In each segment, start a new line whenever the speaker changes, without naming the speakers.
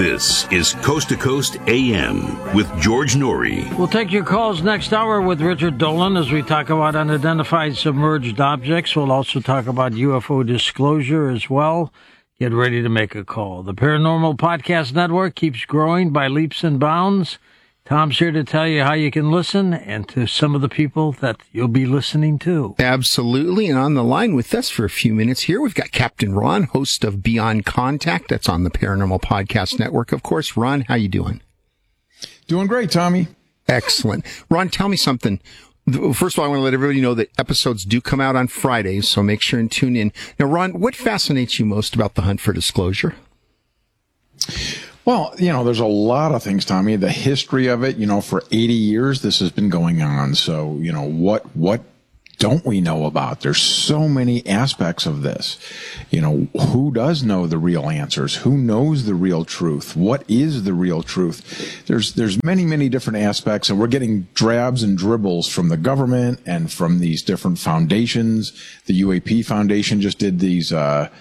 This is Coast to Coast AM with George Norrie.
We'll take your calls next hour with Richard Dolan as we talk about unidentified submerged objects. We'll also talk about UFO disclosure as well. Get ready to make a call. The Paranormal Podcast Network keeps growing by leaps and bounds. Tom's here to tell you how you can listen and to some of the people that you'll be listening to.
Absolutely. And on the line with us for a few minutes here, we've got Captain Ron, host of Beyond Contact. That's on the Paranormal Podcast Network. Of course, Ron, how you doing?
Doing great, Tommy.
Excellent. Ron, tell me something. First of all, I want to let everybody know that episodes do come out on Fridays, so make sure and tune in. Now, Ron, what fascinates you most about the hunt for disclosure?
Well, there's a lot of things, Tommy. The history of it, for 80 years, this has been going on. So, what don't we know about? There's so many aspects of this. Who does know the real answers? Who knows the real truth? What is the real truth? There's many, many different aspects, and we're getting drabs and dribbles from the government and from these different foundations. The UAP Foundation just did these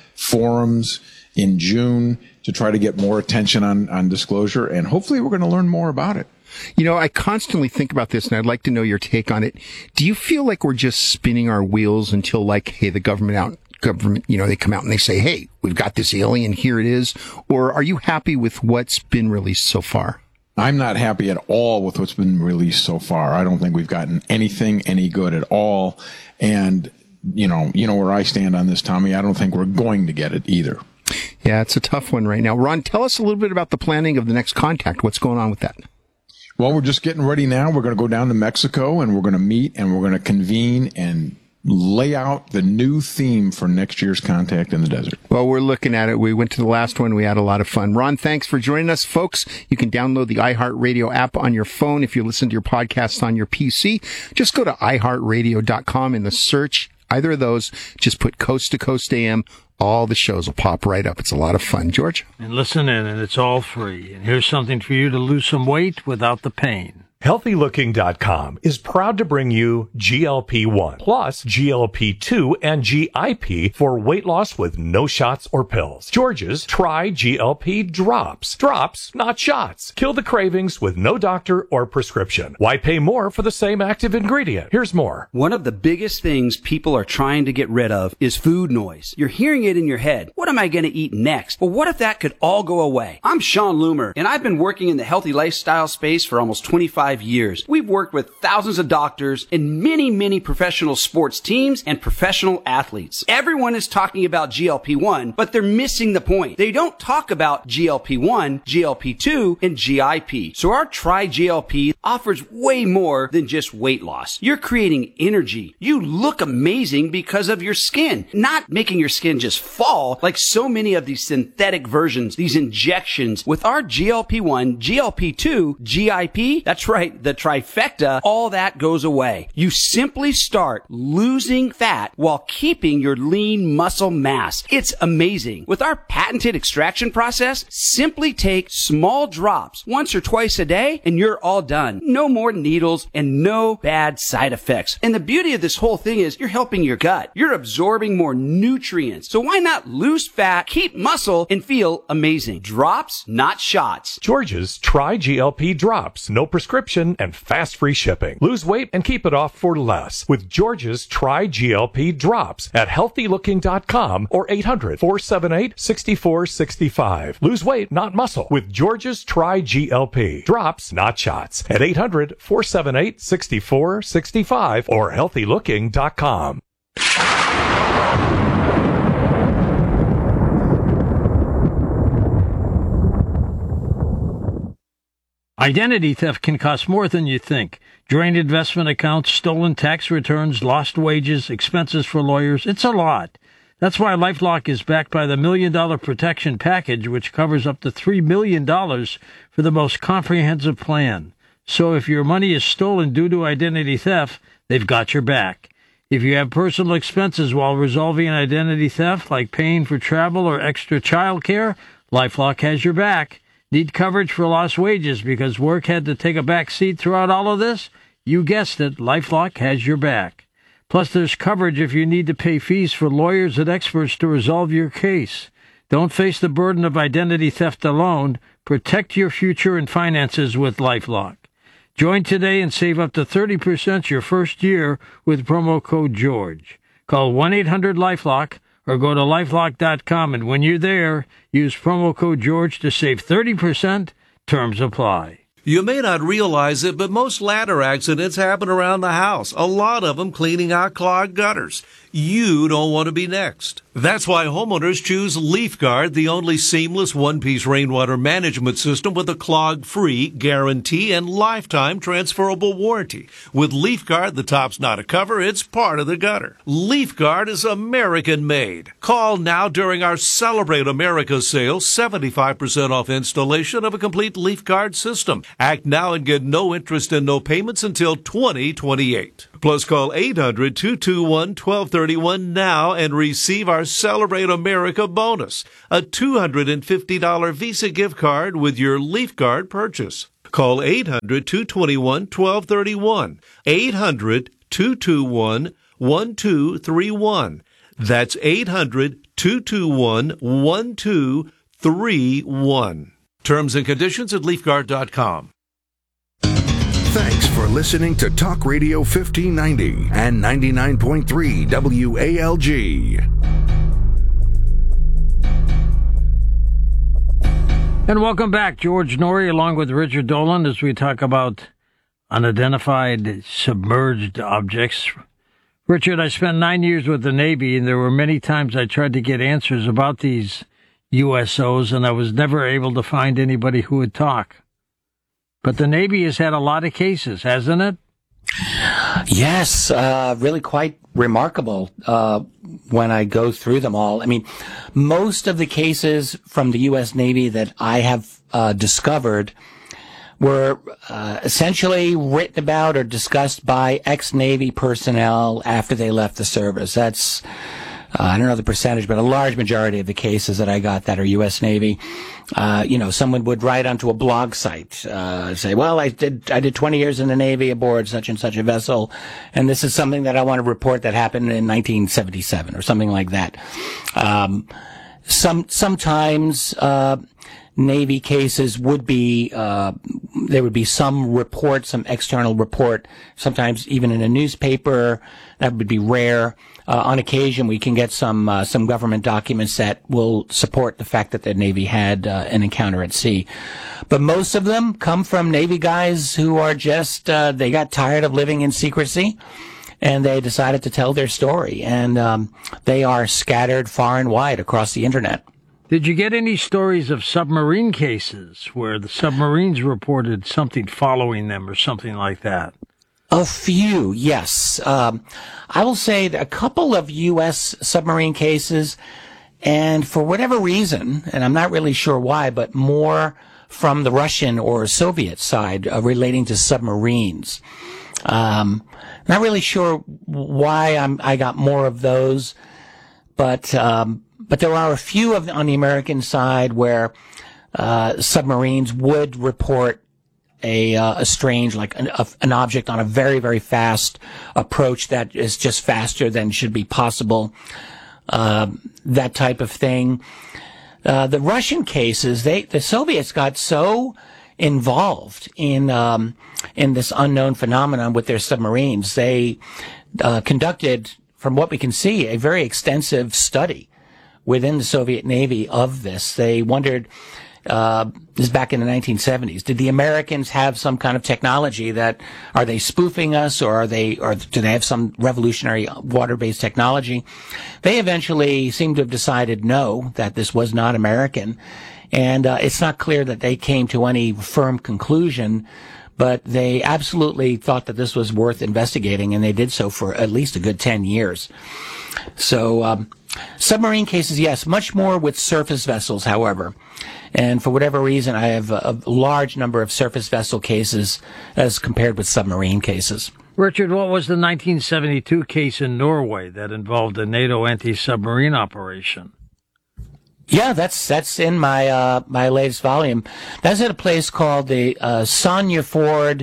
forums in June to try to get more attention on disclosure, and hopefully we're going to learn more about it.
I constantly think about this, and I'd like to know your take on it. Do you feel like we're just spinning our wheels until, the government, they come out and they say, hey, we've got this alien, here it is? Or are you happy with what's been released so far?
I'm not happy at all with what's been released so far. I don't think we've gotten anything any good at all. And, you know where I stand on this, Tommy. I don't think we're going to get it either.
Yeah, it's a tough one right now. Ron, tell us a little bit about the planning of the next contact. What's going on with that?
Well, we're just getting ready now. We're going to go down to Mexico, and we're going to meet, and we're going to convene and lay out the new theme for next year's Contact in the Desert.
Well, we're looking at it. We went to the last one. We had a lot of fun. Ron, thanks for joining us, folks. You can download the iHeartRadio app on your phone. If you listen to your podcasts on your PC, just go to iHeartRadio.com in the search. Either of those, just put Coast to Coast AM. All the shows will pop right up. It's a lot of fun. George?
And listen in, and it's all free. And here's something for you to lose some weight without the pain.
HealthyLooking.com is proud to bring you GLP-1 plus GLP-2 and GIP for weight loss with no shots or pills. George's Try GLP Drops. Drops, not shots. Kill the cravings with no doctor or prescription. Why pay more for the same active ingredient? Here's more.
One of the biggest things people are trying to get rid of is food noise. You're hearing it in your head. What am I going to eat next? Well, what if that could all go away? I'm Sean Loomer, and I've been working in the healthy lifestyle space for almost 25 years. We've worked with thousands of doctors and many professional sports teams and professional athletes. Everyone is talking about GLP-1, but they're missing the point. They don't talk about GLP-1, GLP-2, and GIP. So our Try GLP offers way more than just weight loss. You're creating energy. You look amazing because of your skin, not making your skin just fall like so many of these synthetic versions, these injections. With our GLP-1, GLP-2, GIP, that's right, the trifecta, all that goes away. You simply start losing fat while keeping your lean muscle mass. It's amazing. With our patented extraction process, simply take small drops once or twice a day and you're all done. No more needles and no bad side effects. And the beauty of this whole thing is you're helping your gut. You're absorbing more nutrients. So why not lose fat, keep muscle, and feel amazing? Drops, not shots.
George's Try GLP Drops. No prescription and fast free shipping. Lose weight and keep it off for less with George's Try GLP Drops at HealthyLooking.com or 800-478-6465. Lose weight, not muscle with George's Try GLP Drops, not shots at 800-478-6465 or HealthyLooking.com.
Identity theft can cost more than you think. Drained investment accounts, stolen tax returns, lost wages, expenses for lawyers. It's a lot. That's why LifeLock is backed by the $1 Million Protection Package, which covers up to $3 million for the most comprehensive plan. So if your money is stolen due to identity theft, they've got your back. If you have personal expenses while resolving an identity theft, like paying for travel or extra child care, LifeLock has your back. Need coverage for lost wages because work had to take a back seat throughout all of this? You guessed it, LifeLock has your back. Plus, there's coverage if you need to pay fees for lawyers and experts to resolve your case. Don't face the burden of identity theft alone. Protect your future and finances with LifeLock. Join today and save up to 30% your first year with promo code GEORGE. Call 1-800-LifeLock or go to LifeLock.com, and when you're there, use promo code GEORGE to save 30%. Terms apply.
You may not realize it, but most ladder accidents happen around the house. A lot of them cleaning out clogged gutters. You don't want to be next. That's why homeowners choose LeafGuard, the only seamless one-piece rainwater management system with a clog-free guarantee and lifetime transferable warranty. With LeafGuard, the top's not a cover, it's part of the gutter. LeafGuard is American-made. Call now during our Celebrate America sale, 75% off installation of a complete LeafGuard system. Act now and get no interest and no payments until 2028. Plus, call 800-221-1231 now and receive our Celebrate America bonus, a $250 Visa gift card with your LeafGuard purchase. Call 800-221-1231, 800-221-1231. That's 800-221-1231. Terms and conditions at LeafGuard.com.
Thanks for listening to Talk Radio 1590 and 99.3 WALG.
And welcome back, George Noory, along with Richard Dolan, as we talk about unidentified submerged objects. Richard, I spent 9 years with the Navy, and there were many times I tried to get answers about these USOs, and I was never able to find anybody who would talk. But the Navy has had a lot of cases, hasn't it?
Yes, really quite remarkable when I go through them all. I mean, most of the cases from the U.S. Navy that I have discovered were essentially written about or discussed by ex-Navy personnel after they left the service. That's I don't know the percentage, but a large majority of the cases that I got that are U.S. Navy. Someone would write onto a blog site, say, well, I did 20 years in the Navy aboard such and such a vessel, and this is something that I want to report that happened in 1977 or something like that. Sometimes, Navy cases would be, there would be some report, some external report, sometimes even in a newspaper. That would be rare. On occasion, we can get some government documents that will support the fact that the Navy had an encounter at sea. But most of them come from Navy guys who are just, they got tired of living in secrecy, and they decided to tell their story. And they are scattered far and wide across the Internet.
Did you get any stories of submarine cases where the submarines reported something following them or something like that?
A few, yes. I will say that a couple of U.S. submarine cases, and for whatever reason, and I'm not really sure why, but more from the Russian or Soviet side relating to submarines. Not really sure why I got more of those, but there are a few on the American side where submarines would report a strange, like an object on a very, very fast approach that is just faster than should be possible. That type of thing. The Russian cases, the Soviets got so involved in this unknown phenomenon with their submarines. They conducted, from what we can see, a very extensive study within the Soviet Navy of this. They wondered, this is back in the 1970s, did the Americans have some kind of technology that, are they spoofing us, or do they have some revolutionary water-based technology? They eventually seem to have decided no, that this was not American. And it's not clear that they came to any firm conclusion, but they absolutely thought that this was worth investigating, and they did so for at least a good 10 years. So, submarine cases, yes, much more with surface vessels, however. And for whatever reason, I have a large number of surface vessel cases as compared with submarine cases.
Richard, what was the 1972 case in Norway that involved a NATO anti-submarine operation?
Yeah, that's in my my latest volume. That's at a place called the Sonjefjord,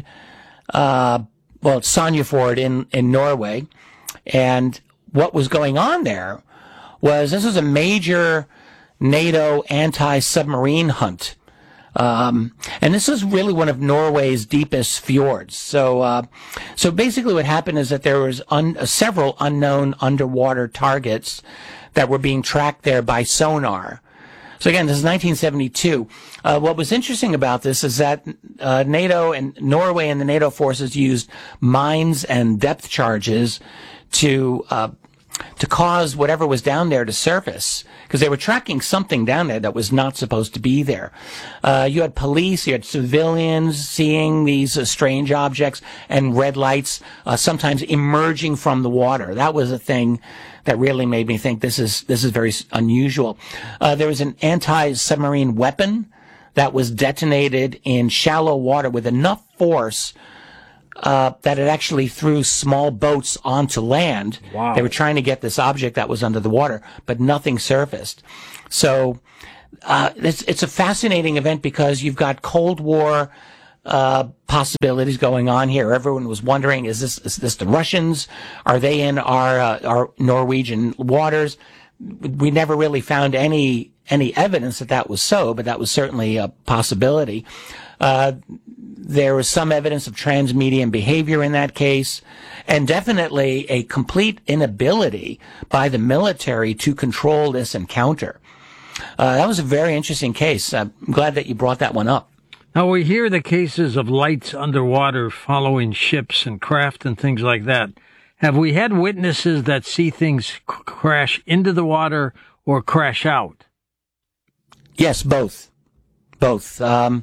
Sonjefjord in Norway. And what was going on there was, this was a major NATO anti-submarine hunt. And this is really one of Norway's deepest fjords. So basically what happened is that there was several unknown underwater targets that were being tracked there by sonar. So again, this is 1972. What was interesting about this is that NATO and Norway and the NATO forces used mines and depth charges to cause whatever was down there to surface, because they were tracking something down there that was not supposed to be there. You had police, you had civilians seeing these strange objects and red lights, sometimes emerging from the water. That was a thing that really made me think this is very unusual. There was an anti-submarine weapon that was detonated in shallow water with enough force that it actually threw small boats onto land.
Wow.
They were trying to get this object that was under the water, but nothing surfaced. So it's a fascinating event because you've got Cold War possibilities going on here. Everyone was wondering, is this the Russians? Are they in our Norwegian waters? We never really found any evidence that was so, but that was certainly a possibility. There was some evidence of transmedium behavior in that case, and definitely a complete inability by the military to control this encounter. That was a very interesting case. I'm glad that you brought that one up.
Now, we hear the cases of lights underwater following ships and craft and things like that. Have we had witnesses that see things crash into the water or crash out?
Yes, both. Both.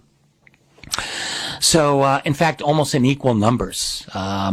In fact, almost in equal numbers.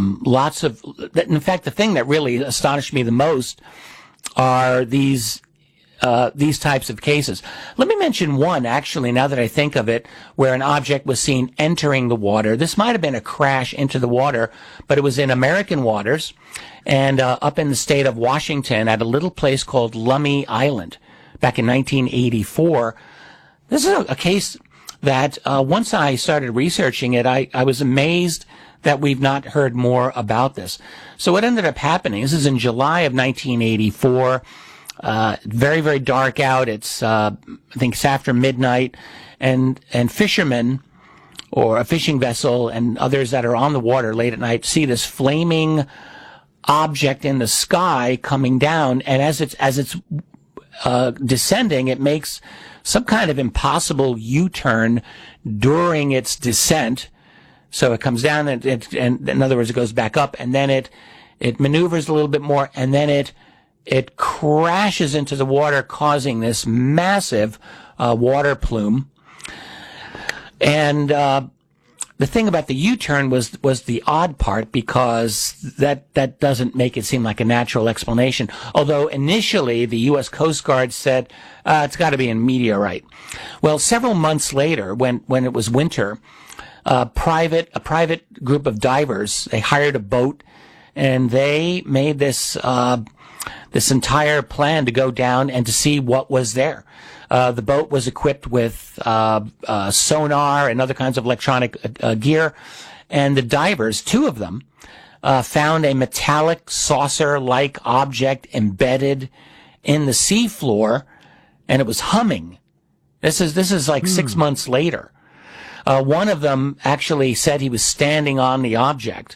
In fact, the thing that really astonished me the most are these types of cases. Let me mention one, actually, now that I think of it, where an object was seen entering the water. This might have been a crash into the water, but it was in American waters and up in the state of Washington at a little place called Lummi Island back in 1984. This is a case that once I started researching it, I was amazed that we've not heard more about this. So what ended up happening, this is in July of 1984, very, very dark out. It's, I think it's after midnight, and fishermen or a fishing vessel and others that are on the water late at night see this flaming object in the sky coming down, and as it's descending, it makes some kind of impossible U-turn during its descent. So it comes down and in other words, it goes back up, and then it maneuvers a little bit more, and then it crashes into the water, causing this massive water plume. And the thing about the U-turn was the odd part, because that doesn't make it seem like a natural explanation. Although initially the U.S. Coast Guard said it's got to be a meteorite. Well, several months later, when it was winter, a private group of divers, they hired a boat, and they made this entire plan to go down and to see what was there. The boat was equipped with sonar and other kinds of electronic gear, and the divers, two of them, found a metallic saucer-like object embedded in the seafloor, and it was humming. This is like 6 months later. One of them actually said he was standing on the object.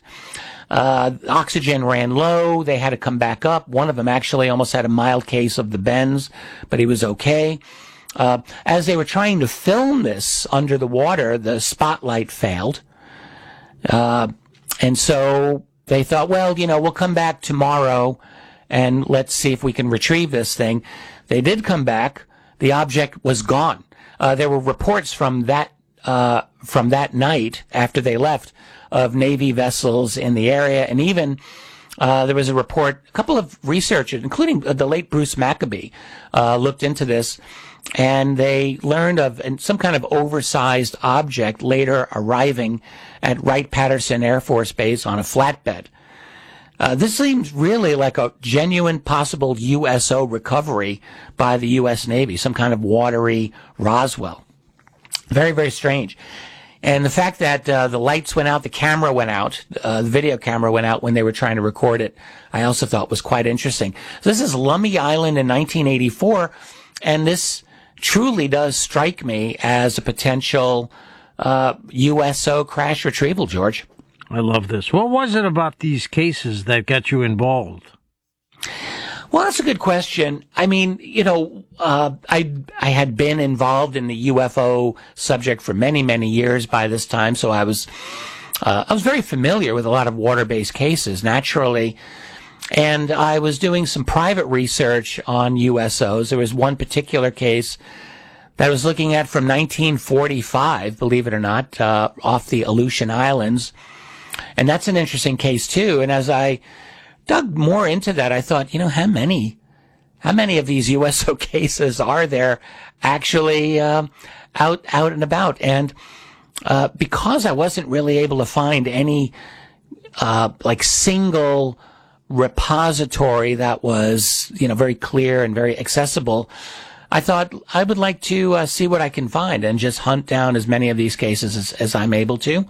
Oxygen ran low. They had to come back up. One of them actually almost had a mild case of the bends, but he was okay. As they were trying to film this under the water, the spotlight failed. And so they thought, well, we'll come back tomorrow and let's see if we can retrieve this thing. They did come back. The object was gone. There were reports from that night after they left of Navy vessels in the area, and even there was a report, a couple of researchers, including the late Bruce Maccabee, looked into this, and they learned of some kind of oversized object later arriving at Wright-Patterson Air Force Base on a flatbed. This seems really like a genuine possible USO recovery by the U.S. Navy, some kind of watery Roswell. Very, very strange. And the fact that the lights went out, the camera went out, the video camera went out when they were trying to record it, I also thought was quite interesting. So this is Lummi Island in 1984, and this truly does strike me as a potential USO crash retrieval, George.
I love this. What was it about these cases that got you involved?
Well, that's a good question. I mean, I had been involved in the UFO subject for many, many years by this time, so I was very familiar with a lot of water-based cases, naturally. And I was doing some private research on USOs. There was one particular case that I was looking at from 1945, believe it or not, off the Aleutian Islands. And that's an interesting case, too. And as I dug more into that, I thought, how many of these USO cases are there actually out and about? And because I wasn't really able to find any single repository that was very clear and very accessible, I thought I would like to see what I can find and just hunt down as many of these cases as I'm able to,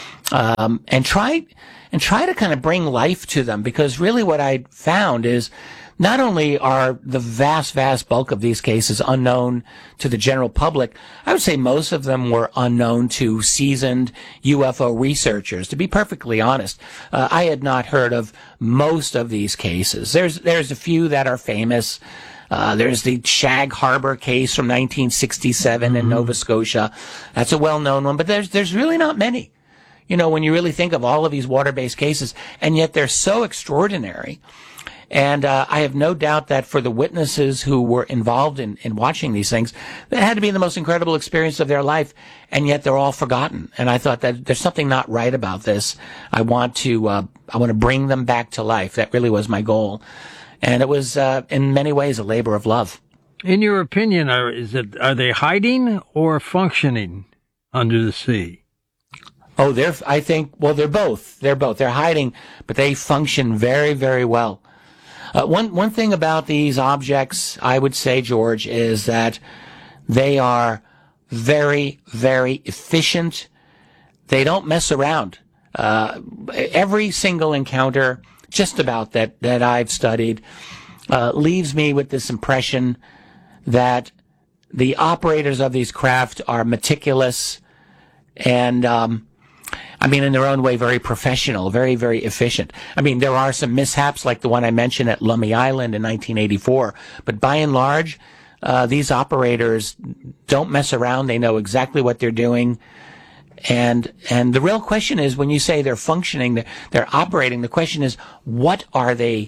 and try to kind of bring life to them, because really what I found is not only are the vast bulk of these cases unknown to the general public, I would say most of them were unknown to seasoned UFO researchers. To be perfectly honest, I had not heard of most of these cases. There's a few that are famous. There's the Shag Harbor case from 1967 in Nova Scotia. That's a well-known one, but there's really not many. When you really think of all of these water-based cases, and yet they're so extraordinary. And I have no doubt that for the witnesses who were involved in watching these things, that had to be the most incredible experience of their life, and yet they're all forgotten. And I thought that there's something not right about this. I want to bring them back to life. That really was my goal. And it was, in many ways, a labor of love.
In your opinion, are they hiding or functioning under the sea?
Oh, they're both. They're hiding, but they function very, very well. One thing about these objects, I would say, George, is that they are very, very efficient. They don't mess around. Every single encounter, just about that I've studied, leaves me with this impression that the operators of these craft are meticulous and, in their own way, very professional, very, very efficient. There are some mishaps like the one I mentioned at Lummi Island in 1984, but by and large, these operators don't mess around. They know exactly what they're doing. And the real question is, when you say they're functioning, they're operating, the question is, what are they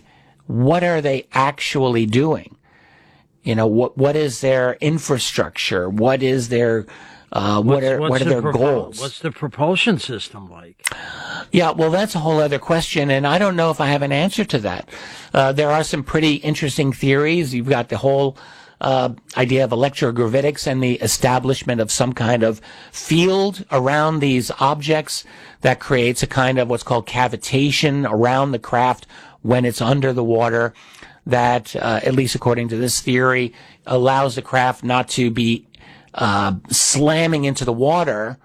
actually doing? What is their infrastructure? What is their, what are their goals?
What's the propulsion system like?
Yeah, well, that's a whole other question, and I don't know if I have an answer to that. There are some pretty interesting theories. You've got the whole idea of electrogravitics and the establishment of some kind of field around these objects that creates a kind of what's called cavitation around the craft when it's under the water, that, at least according to this theory, allows the craft not to be slamming into the water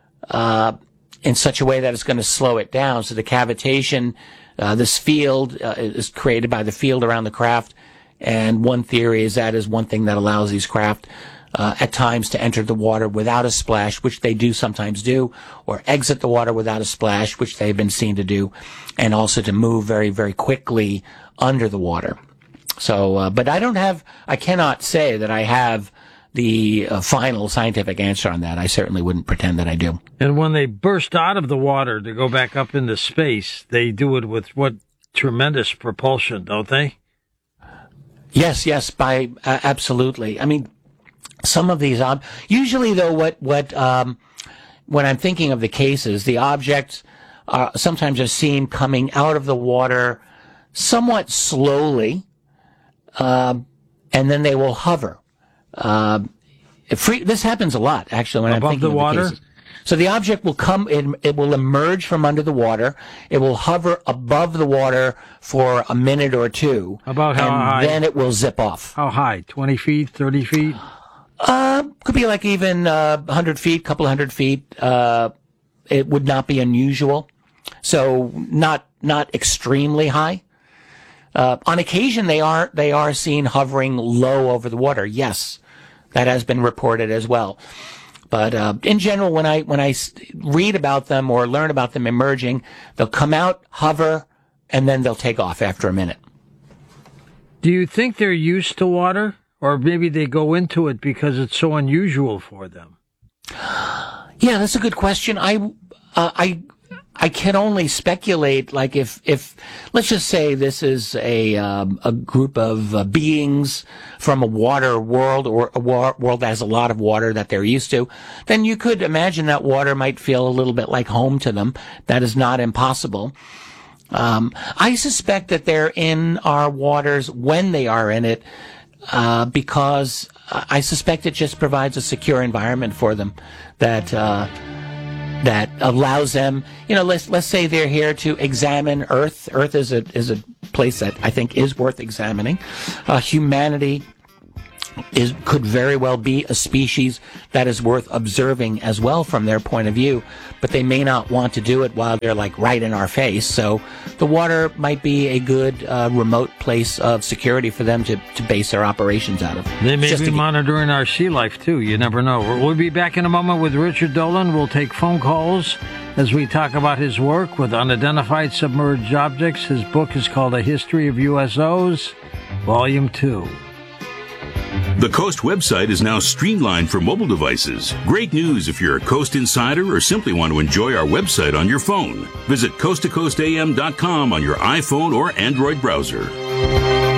in such a way that it's going to slow it down. So the cavitation, this field is created by the field around the craft, and one theory is that is one thing that allows these craft at times to enter the water without a splash, which they do sometimes do, or exit the water without a splash, which they've been seen to do, and also to move very, very quickly under the water. So, but I cannot say that I have the final scientific answer on that. I certainly wouldn't pretend that I do.
And when they burst out of the water to go back up into space, they do it with what tremendous propulsion, don't they?
Yes, absolutely. Some of these, usually though, when I'm thinking of the cases, the objects sometimes are seen coming out of the water somewhat slowly, and then they will hover. This happens a lot, actually, when I'm thinking of the water. Cases. So the object will it will emerge from under the water. It will hover above the water for a minute or two.
About how high?
And then it will zip off.
How high? 20 feet, 30 feet?
Could be like even 100 feet, couple of 100 feet. It would not be unusual. So not extremely high. On occasion, they are seen hovering low over the water. Yes, That has been reported as well. But in general, when I read about them or learn about them emerging, they'll come out, hover, and then they'll take off after a minute.
Do you think they're used to water, or maybe they go into it because it's so unusual for them?
Yeah, that's a good question. I can only speculate, like if let's just say this is a group of beings from a water world, or a world that has a lot of water that they're used to, then you could imagine that water might feel a little bit like home to them. That is not impossible. I suspect that they're in our waters when they are in it, because I suspect it just provides a secure environment for them that allows them, let's say they're here to examine Earth. Earth is a place that I think is worth examining. Humanity could very well be a species that is worth observing as well from their point of view, but they may not want to do it while they're like right in our face. So the water might be a good remote place of security for them to base their operations out of.
They may be monitoring our sea life too. You never know. We'll be back in a moment with Richard Dolan. We'll take phone calls as we talk about his work with unidentified submerged objects. His book is called A History of USOs, Volume 2.
The Coast website is now streamlined for mobile devices. Great news if you're a Coast insider or simply want to enjoy our website on your phone. Visit coasttocoastam.com on your iPhone or Android browser.